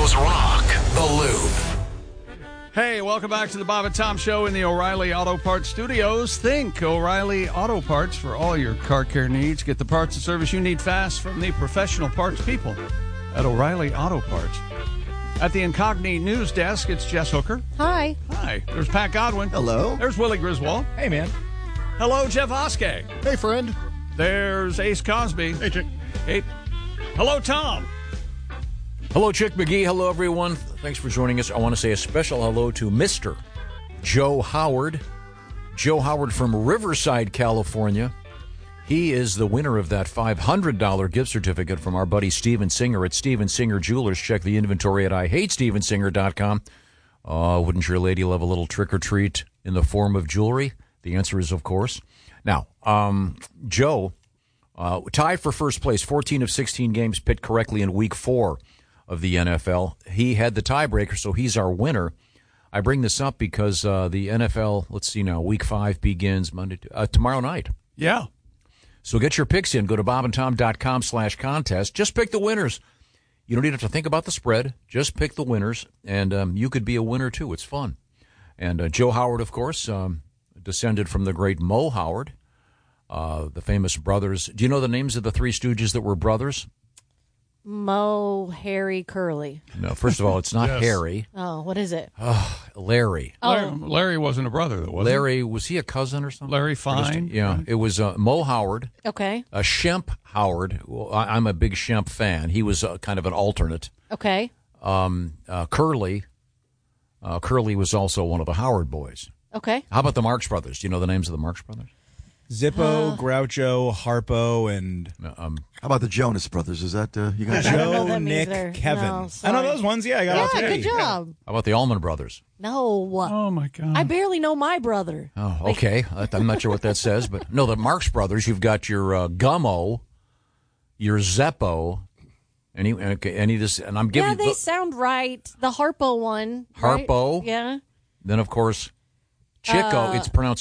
Chicago's Rock, The Loop. Hey, welcome back to the Bob and Tom Show in the O'Reilly Auto Parts Studios. Think O'Reilly Auto Parts for all your car care needs. Get the parts and service you need fast from the professional parts people at O'Reilly Auto Parts. At the Incogni News Desk, it's Jess Hooker. Hi. Hi. There's Pat Godwin. Hello. There's Willie Griswold. Hey, man. Hello, Jeff Oskey. Hey, friend. There's Ace Cosby. Hey, Chick. Hey. Hello, Tom. Hello, Chick McGee. Hello, everyone. Thanks for joining us. I want to say a special hello to Mr. Joe Howard. Joe Howard from Riverside, California. He is the winner of that $500 gift certificate from our buddy Steven Singer at Steven Singer Jewelers. Check the inventory at IHateStevenSinger.com. Wouldn't your lady love a little trick-or-treat in the form of jewelry? The answer is, of course. Now, Joe, tied for first place, 14 of 16 games picked correctly in Week 4 of the NFL. He had the tiebreaker, so he's our winner. I bring this up because the NFL, let's see now, Week 5 begins tomorrow night. Yeah. So get your picks in. Go to bobandtom.com/contest. Just pick the winners. You don't even have to think about the spread. Just pick the winners, and you could be a winner, too. It's fun. And Joe Howard, of course, descended from the great Mo Howard, the famous brothers. Do you know the names of the three stooges that were brothers? Mo, Harry, Curly. No, first of all, it's not Yes. Harry. Oh, what is it? Larry. Larry wasn't a brother, though, was Larry, was he a cousin or something? Larry Fine? Yeah, it was Mo Howard, Okay. Shemp Howard. Well, I'm a big Shemp fan. He was kind of an alternate. Okay. Curly. Curly was also one of the Howard boys. Okay. How about the Marx Brothers? Do you know the names of the Marx Brothers? Zippo, Groucho, Harpo, and How about the Jonas Brothers? Is that you guys? I don't know Joe, them Nick, either. Kevin. No, I know sorry. those ones. Yeah, I got all Yeah, three. good job. How about the Allman Brothers? No. Oh, my God. I barely know my brother. Oh, okay. I'm not sure what that says, but no, the Marx Brothers. You've got your Gummo, your Zeppo, any of this, and I'm giving Yeah, they sound right. The Harpo one. right? Harpo. Yeah. Then of course Chico. It's pronounced